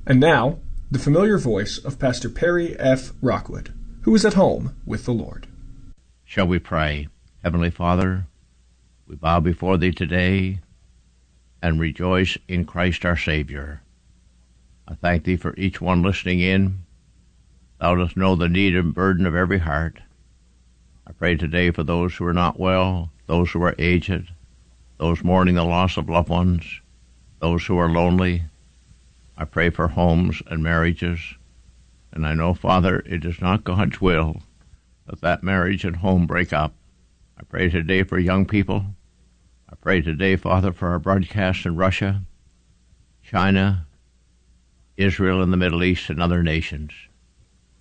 And now, the familiar voice of Pastor Perry F. Rockwood, who is at home with the Lord. Shall we pray? Heavenly Father, we bow before Thee today and rejoice in Christ our Savior. I thank Thee for each one listening in. Thou dost know the need and burden of every heart. I pray today for those who are not well, those who are aged, those mourning the loss of loved ones, those who are lonely. I pray for homes and marriages. And I know, Father, it is not God's will that marriage and home break up. I pray today for young people. I pray today, Father, for our broadcasts in Russia, China, Israel, and the Middle East, and other nations.